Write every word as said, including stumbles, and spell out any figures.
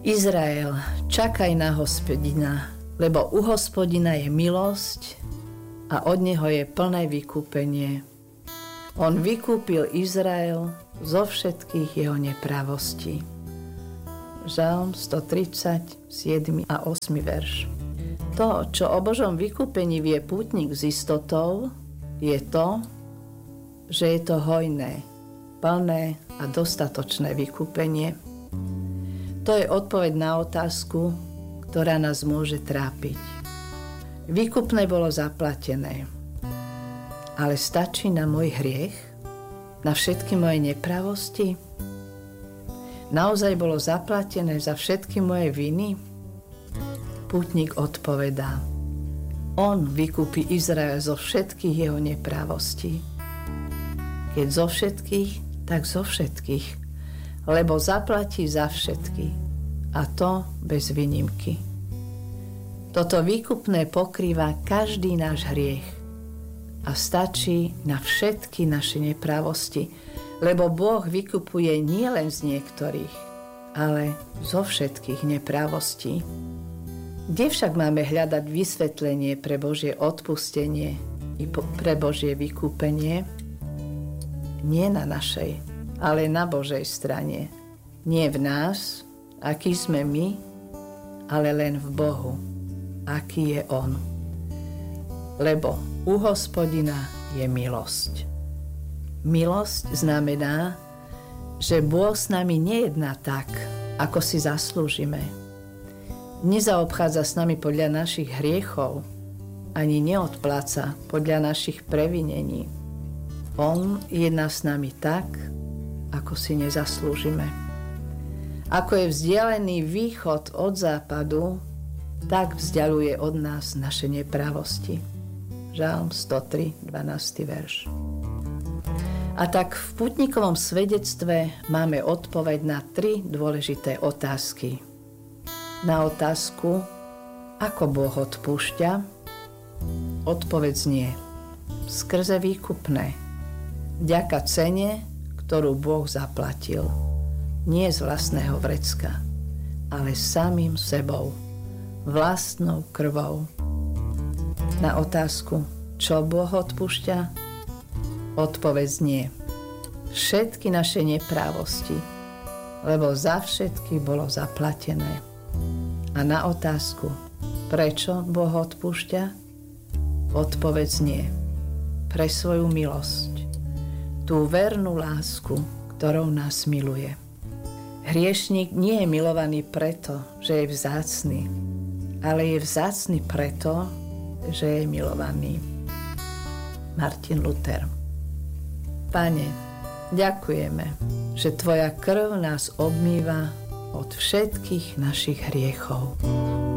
Izrael, čakaj na Hospodina, lebo u Hospodina je milosť a od neho je plné vykúpenie. On vykúpil Izrael zo všetkých jeho neprávostí. Žalm stotridsať, siedmy a ôsmy verš. To, čo o Božom vykúpení vie pútnik s istotou, je to, že je to hojné, plné a dostatočné vykúpenie. To je odpoveď na otázku, ktorá nás môže trápiť. Výkupné bolo zaplatené, ale stačí na môj hriech, na všetky moje nepravosti? Naozaj bolo zaplatené za všetky moje viny? Pútnik odpovedá: On vykúpi Izrael zo všetkých jeho neprávostí. Keď zo všetkých, tak zo všetkých, lebo zaplatí za všetky, a to bez výnimky. Toto výkupné pokrýva každý náš hriech a stačí na všetky naše neprávosti, lebo Boh vykupuje nielen z niektorých, ale zo všetkých neprávostí. Kde však máme hľadať vysvetlenie pre Božie odpustenie i pre Božie vykúpenie? Nie na našej, ale na Božej strane. Nie v nás, aký sme my, ale len v Bohu, aký je On. Lebo u Hospodina je milosť. Milosť znamená, že Boh s nami nejedná tak, ako si zaslúžime. Nezaobchádza s nami podľa našich hriechov, ani neodpláca podľa našich previnení. On jedná s nami tak, ako si nezaslúžime. Ako je vzdialený východ od západu, tak vzdialuje od nás naše neprávosti. Žalm sto tri, dvanásty verš. A tak v pútnikovom svedectve máme odpoveď na tri dôležité otázky. Na otázku, ako Boh odpúšťa, odpoveď znie: skrze výkupné, vďaka cene, ktorú Boh zaplatil. Nie z vlastného vrecka, ale samým sebou, vlastnou krvou. Na otázku, čo Boh odpúšťa, odpoveď znie: všetky naše neprávosti, lebo za všetky bolo zaplatené. A na otázku, prečo Boh odpúšťa, odpoveď znie: pre svoju milosť, tú vernú lásku, ktorou nás miluje. Hriešnik nie je milovaný preto, že je vzácny, ale je vzácny preto, že je milovaný. Martin Luther. Pane, ďakujeme, že Tvoja krv nás obmýva od všetkých našich hriechov.